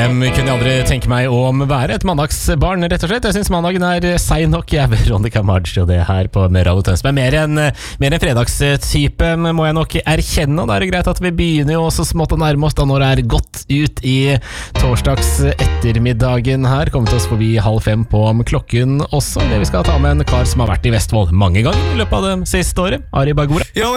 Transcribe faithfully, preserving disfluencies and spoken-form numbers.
Hvem kunne jeg aldri tenke meg å være? Et mandagsbarn, rett og slett. Jeg synes mandagen er sein nok. Jeg er Veronica Maggio, og det her på Radio Tønsberg. Mer enn mer en fredagstype, må jeg nok erkjenne. Og da er det greit at vi begynner jo også smått å nærme oss, da når det er godt ut i torsdags ettermiddagen her. Kommer til oss forbi halv fem på klokken også. Det vi skal ta med en kar som har vært i Vestfold mange ganger i løpet av det siste året. Ari Bagora. Ja,